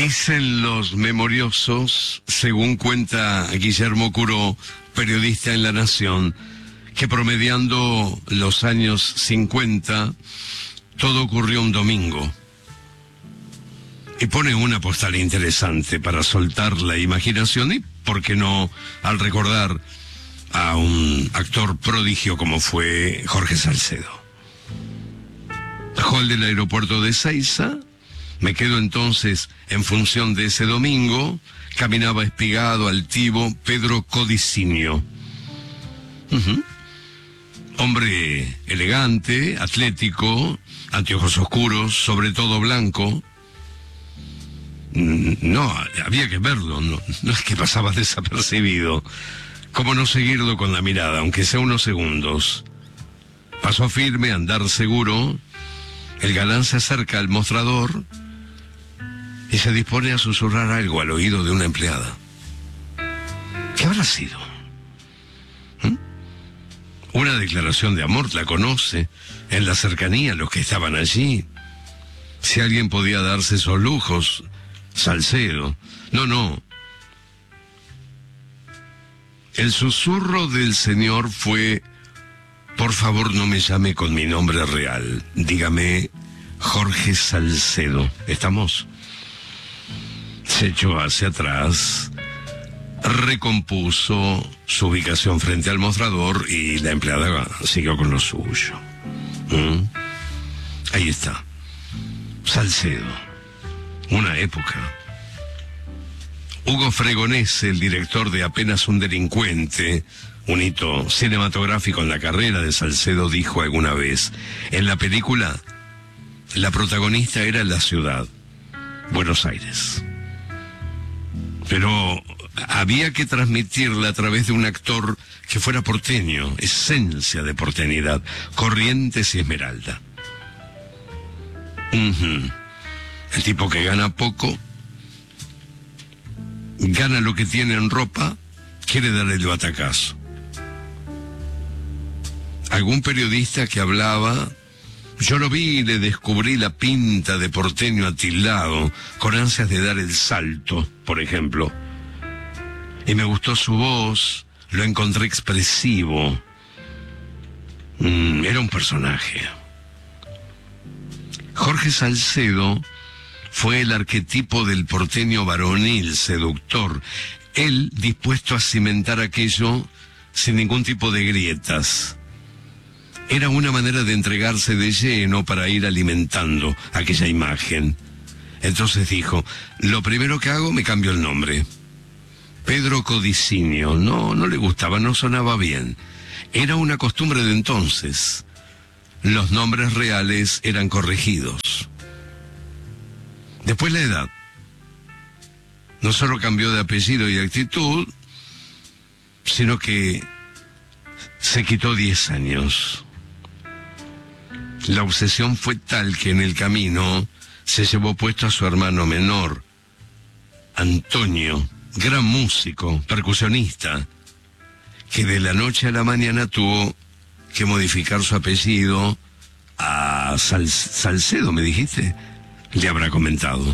Dicen los memoriosos, según cuenta Guillermo Curó, periodista en La Nación, que promediando los años 50, todo ocurrió un domingo. Y pone una postal interesante para soltar la imaginación y, ¿por qué no?, al recordar a un actor prodigio como fue Jorge Salcedo. Hall del aeropuerto de Ezeiza. Me quedo entonces en función de ese domingo. Caminaba espigado, altivo, Pedro Codicinio. Hombre elegante, atlético, anteojos oscuros, sobre todo blanco. No, había que verlo, no es que pasaba desapercibido. ¿Cómo no seguirlo con la mirada, aunque sea unos segundos? Paso firme, andar seguro. El galán se acerca al mostrador y se dispone a susurrar algo al oído de una empleada. ¿Qué habrá sido? Una declaración de amor, la conoce, en la cercanía, los que estaban allí. Si alguien podía darse esos lujos, Salcedo. No. El susurro del señor fue: por favor, no me llame con mi nombre real. Dígame Jorge Salcedo. ¿Estamos? Se echó hacia atrás, recompuso su ubicación frente al mostrador y la empleada siguió con lo suyo. Ahí está. Salcedo. Una época. Hugo Fregonese, el director de Apenas un delincuente, un hito cinematográfico en la carrera de Salcedo, dijo alguna vez: en la película, la protagonista era la ciudad, Buenos Aires. Pero había que transmitirla a través de un actor que fuera porteño, esencia de porteñidad, Corrientes y Esmeralda. El tipo que gana poco, gana lo que tiene en ropa, quiere darle el batacazo. Algún periodista que hablaba: yo lo vi y le descubrí la pinta de porteño atildado, con ansias de dar el salto, por ejemplo. Y me gustó su voz, lo encontré expresivo. Era un personaje. Jorge Salcedo fue el arquetipo del porteño varonil, seductor. Él dispuesto a cimentar aquello sin ningún tipo de grietas. Era una manera de entregarse de lleno para ir alimentando aquella imagen. Entonces dijo: lo primero que hago, me cambio el nombre. Pedro Codicinio. No le gustaba, no sonaba bien. Era una costumbre de entonces. Los nombres reales eran corregidos. Después la edad. No solo cambió de apellido y actitud, sino que se quitó 10 años. La obsesión fue tal que en el camino se llevó puesto a su hermano menor, Antonio, gran músico, percusionista, que de la noche a la mañana tuvo que modificar su apellido a Salcedo, ¿me dijiste? Le habrá comentado.